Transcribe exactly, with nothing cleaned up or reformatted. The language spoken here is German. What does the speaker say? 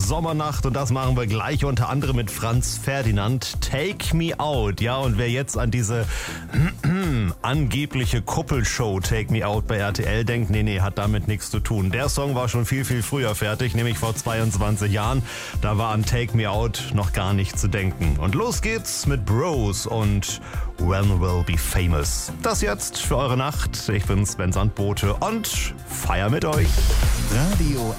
Sommernacht und das machen wir gleich unter anderem mit Franz Ferdinand. Take Me Out. Ja, und wer jetzt an diese angebliche Kuppelshow Take Me Out bei R T L denkt, nee, nee, hat damit nichts zu tun. Der Song war schon viel, viel früher fertig, nämlich vor zweiundzwanzig Jahren. Da war an Take Me Out noch gar nicht zu denken. Und los geht's mit Bros und When We'll Be Famous. Das jetzt für eure Nacht. Ich bin Sven Sandbote und feier mit euch. Radio